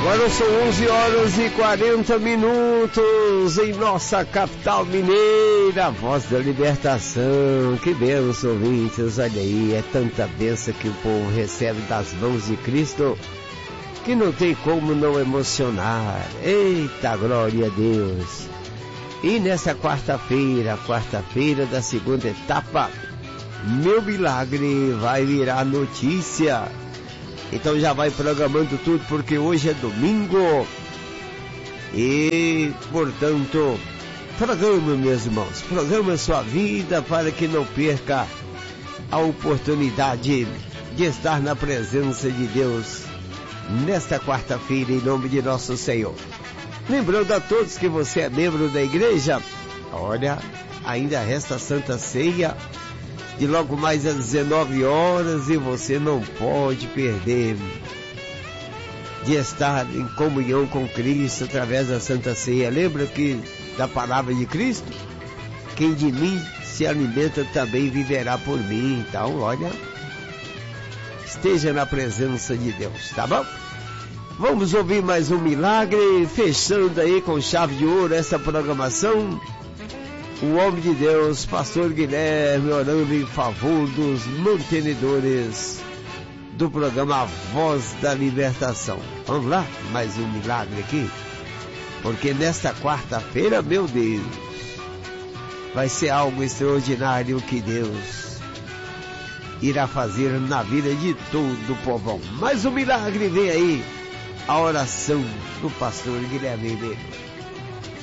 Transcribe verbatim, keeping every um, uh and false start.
Agora são onze horas e quarenta minutos em nossa capital mineira, Voz da Libertação. Que bênção, ouvintes, olha aí, é tanta bênção que o povo recebe das mãos de Cristo, que não tem como não emocionar. Eita, glória a Deus! E nessa quarta-feira, quarta-feira da segunda etapa, meu milagre vai virar notícia. Então já vai programando tudo, porque hoje é domingo. E, portanto, programa, meus irmãos, programa sua vida para que não perca a oportunidade de estar na presença de Deus nesta quarta-feira, em nome de nosso Senhor. Lembrando a todos que você é membro da igreja, olha, ainda resta a Santa Ceia de logo mais às dezenove horas, e você não pode perder de estar em comunhão com Cristo através da Santa Ceia. Lembra que da palavra de Cristo? Quem de mim se alimenta também viverá por mim. Então, olha, esteja na presença de Deus, tá bom? Vamos ouvir mais um milagre, fechando aí com chave de ouro essa programação. O homem de Deus, pastor Guilherme, orando em favor dos mantenedores do programa Voz da Libertação. Vamos lá, mais um milagre aqui, porque nesta quarta-feira, meu Deus, vai ser algo extraordinário que Deus irá fazer na vida de todo o povão. Mais um milagre, vem aí a oração do pastor Guilherme.